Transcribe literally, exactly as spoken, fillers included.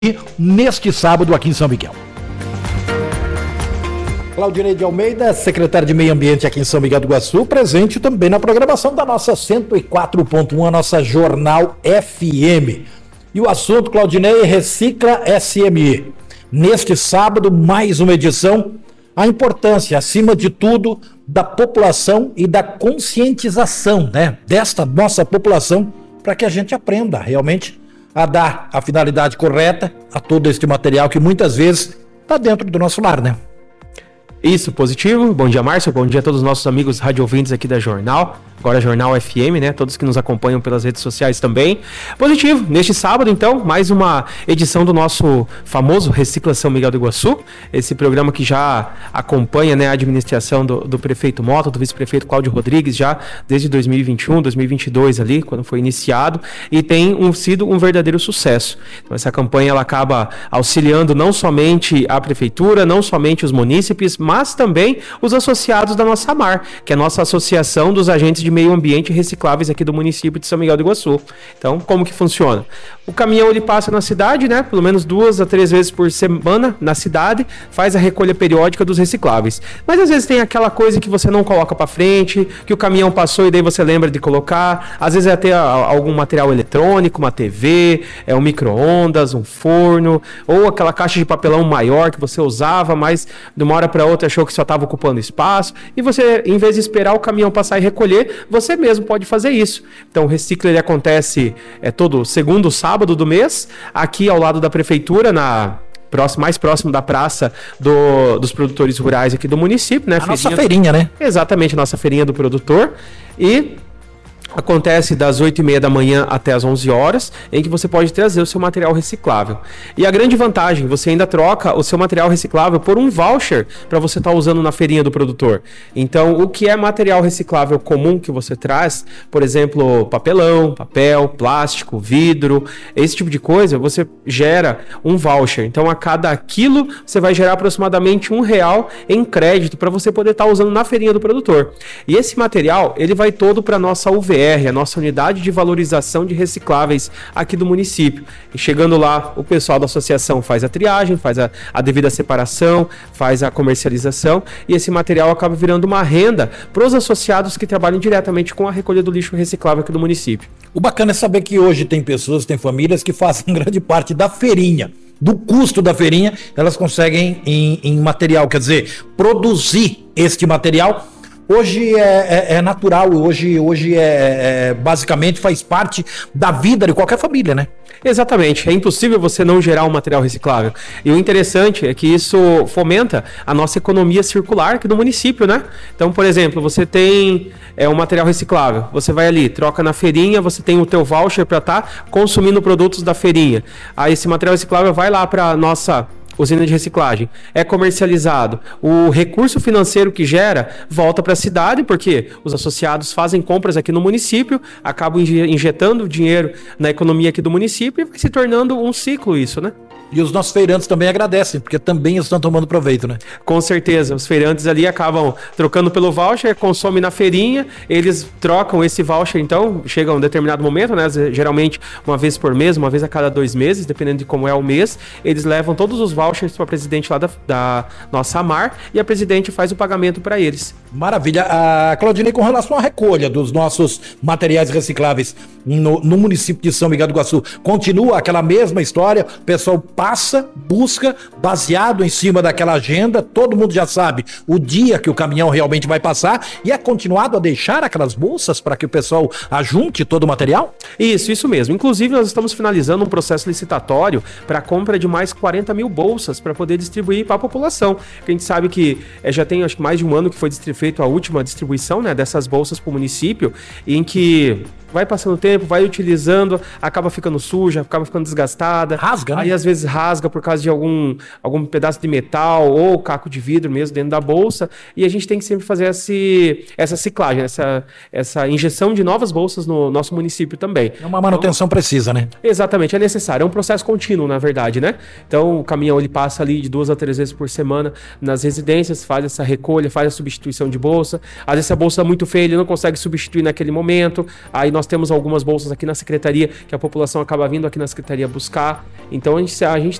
neste sábado aqui em São Miguel. Claudinei de Almeida, secretário de Meio Ambiente aqui em São Miguel do Iguaçu, presente também na programação da nossa cento e quatro ponto um, a nossa Jornal F M. E o assunto, Claudinei, Recicla S M E. Neste sábado, mais uma edição, a importância, acima de tudo, da população e da conscientização, né, desta nossa população, para que a gente aprenda realmente a dar a finalidade correta a todo este material que muitas vezes está dentro do nosso lar, né? Isso, positivo. Bom dia, Márcio. Bom dia a todos os nossos amigos radiovintes aqui da Jornal. Agora Jornal F M, né? Todos que nos acompanham pelas redes sociais também. Positivo. Neste sábado, então, mais uma edição do nosso famoso Recicla São Miguel do Iguaçu. Esse programa que já acompanha, né, a administração do, do prefeito Mota, do vice-prefeito Cláudio Rodrigues, já desde dois mil e vinte e um, dois mil e vinte e dois ali, quando foi iniciado, e tem um, sido um verdadeiro sucesso. Então, essa campanha ela acaba auxiliando não somente a prefeitura, não somente os munícipes, mas também os associados da nossa AMAR, que é a nossa Associação dos Agentes de Meio Ambiente Recicláveis aqui do município de São Miguel do Iguaçu. Então, como que funciona? O caminhão ele passa na cidade, né? Pelo menos duas a três vezes por semana na cidade, faz a recolha periódica dos recicláveis. Mas às vezes tem aquela coisa que você não coloca para frente, que o caminhão passou e daí você lembra de colocar. Às vezes é até algum material eletrônico, uma T V, é um micro-ondas, um forno, ou aquela caixa de papelão maior que você usava, mas de uma hora para outra achou que só estava ocupando espaço. E você, em vez de esperar o caminhão passar e recolher, você mesmo pode fazer isso. Então o Recicla ele acontece é, todo segundo sábado do mês, aqui ao lado da prefeitura, na próximo, mais próximo da praça do, dos produtores rurais aqui do município, né? A feirinha, nossa feirinha, né? Exatamente, a nossa feirinha do produtor. E acontece das oito e meia da manhã até as onze horas, em que você pode trazer o seu material reciclável. E a grande vantagem, você ainda troca o seu material reciclável por um voucher para você estar tá usando na feirinha do produtor. Então, o que é material reciclável comum que você traz, por exemplo, papelão, papel, plástico, vidro, esse tipo de coisa, você gera um voucher. Então, a cada quilo, você vai gerar aproximadamente um real em crédito para você poder estar tá usando na feirinha do produtor. E esse material, ele vai todo para a nossa U V R, a nossa unidade de valorização de recicláveis aqui do município. E chegando lá, o pessoal da associação faz a triagem, faz a, a devida separação, faz a comercialização e esse material acaba virando uma renda para os associados que trabalham diretamente com a recolha do lixo reciclável aqui do município. O bacana é saber que hoje tem pessoas, tem famílias que fazem grande parte da feirinha. Do custo da feirinha, elas conseguem em, em material, quer dizer, produzir este material. Hoje é, é, é natural, hoje, hoje é, é basicamente faz parte da vida de qualquer família, né? Exatamente, é impossível você não gerar um material reciclável. E o interessante é que isso fomenta a nossa economia circular aqui do município, né? Então, por exemplo, você tem é, um material reciclável, você vai ali, troca na feirinha, você tem o teu voucher para estar tá consumindo produtos da feirinha. Aí esse material reciclável vai lá para a nossa usina de reciclagem, é comercializado, o recurso financeiro que gera volta para a cidade, porque os associados fazem compras aqui no município, acabam injetando dinheiro na economia aqui do município e vai se tornando um ciclo isso, né? E os nossos feirantes também agradecem, porque também estão tomando proveito, né? Com certeza, os feirantes ali acabam trocando pelo voucher, consomem na feirinha, eles trocam esse voucher, então, chega um determinado momento, né? Geralmente uma vez por mês, uma vez a cada dois meses, dependendo de como é o mês, eles levam todos os vouchers para a presidente lá da, da nossa AMAR e a presidente faz o pagamento para eles. Maravilha. A Claudinei, com relação à recolha dos nossos materiais recicláveis no, no município de São Miguel do Iguaçu, continua aquela mesma história, o pessoal passa, busca, baseado em cima daquela agenda, todo mundo já sabe o dia que o caminhão realmente vai passar e é continuado a deixar aquelas bolsas para que o pessoal ajunte todo o material? Isso, isso mesmo. Inclusive, nós estamos finalizando um processo licitatório para a compra de mais quarenta mil bolsas para poder distribuir para a população. A gente sabe que é, já tem acho que mais de um ano que foi feita a última distribuição, né, dessas bolsas para o município, em que vai passando o tempo, vai utilizando, acaba ficando suja, acaba ficando desgastada. Rasga, né? Aí às vezes rasga por causa de algum, algum pedaço de metal ou caco de vidro mesmo dentro da bolsa. E a gente tem que sempre fazer esse, essa ciclagem, essa, essa injeção de novas bolsas no nosso município também. É uma manutenção então, precisa, né? Exatamente, é necessário. É um processo contínuo, na verdade, né? Então o caminhão ele passa ali de duas a três vezes por semana nas residências, faz essa recolha, faz a substituição de bolsa. Às vezes a bolsa é muito feia, ele não consegue substituir naquele momento. Aí nós nós temos algumas bolsas aqui na secretaria que a população acaba vindo aqui na secretaria buscar. Então a gente, a gente